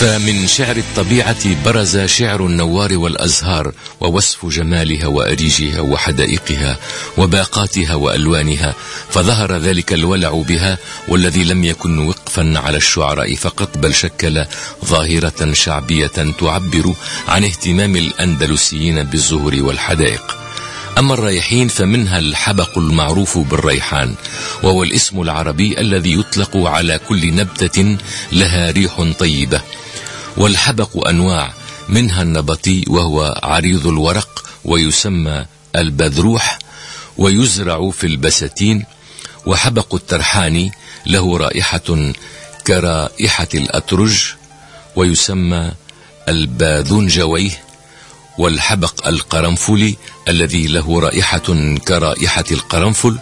فمن شعر الطبيعة برز شعر النوار والأزهار، ووصف جمالها وأريجها وحدائقها وباقاتها وألوانها، فظهر ذلك الولع بها، والذي لم يكن وقفا على الشعراء فقط، بل شكل ظاهرة شعبية تعبر عن اهتمام الأندلسيين بالزهور والحدائق. أما الريحين فمنها الحبق المعروف بالريحان، وهو الاسم العربي الذي يطلق على كل نبتة لها ريح طيبة. والحبق أنواع، منها النبطي وهو عريض الورق ويسمى البذروح ويزرع في البساتين، وحبق الترحاني له رائحة كرائحة الأترج ويسمى الباذنجويه، والحبق القرنفلي الذي له رائحة كرائحة القرنفل،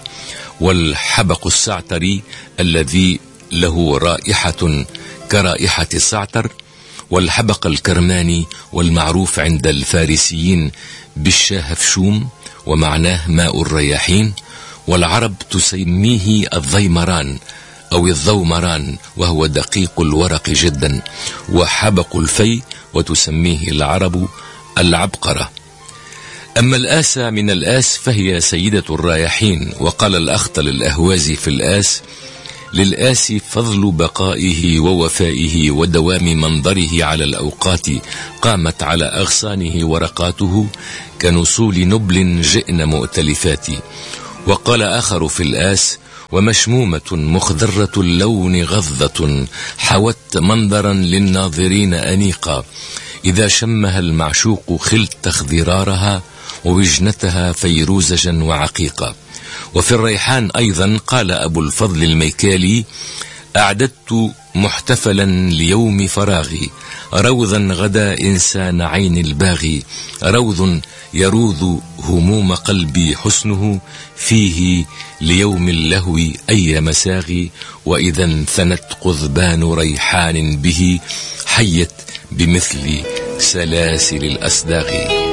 والحبق السعتري الذي له رائحة كرائحة السعتر، والحبق الكرماني والمعروف عند الفارسيين بالشاهفشوم ومعناه ماء الرياحين، والعرب تسميه الضيمران أو الضومران وهو دقيق الورق جدا، وحبق الفي وتسميه العرب العبقرة. أما الآسة من الآس فهي سيدة الرياحين، وقال الأخطل الأهوازي في الآس: للآس فضل بقائه ووفائه ودوام منظره على الأوقات، قامت على أغصانه ورقاته كنسول نبل جئن مؤتلفات. وقال آخر في الآس: ومشمومة مخضرة اللون غضة حوت منظرا للناظرين أنيقا، إذا شمها المعشوق خلت اخضرارها ووجنتها فيروزجا وعقيقا. وفي الريحان أيضا قال أبو الفضل الميكالي: أعددت محتفلا ليوم فراغي، روضا غدا إنسان عين الباغي، روض يروض هموم قلبي حسنه، فيه ليوم اللهو أي مساغي، وإذا انثنت قضبان ريحان به، حيت بمثل سلاسل الأصداغ.